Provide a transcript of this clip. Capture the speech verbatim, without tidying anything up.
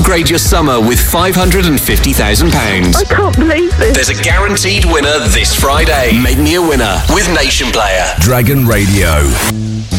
Upgrade your summer with five hundred fifty thousand pounds. I can't believe this. There's a guaranteed winner this Friday. Make me a winner with Nation Player. Dragon Radio.